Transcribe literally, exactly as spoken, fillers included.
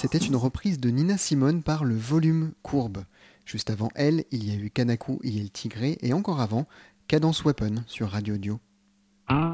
c'était une reprise de Nina Simone par le Volume Courbe. Juste avant elle, il y a eu Kanaku et El Tigré, et encore avant, Cadence Weapon sur Radio Dio.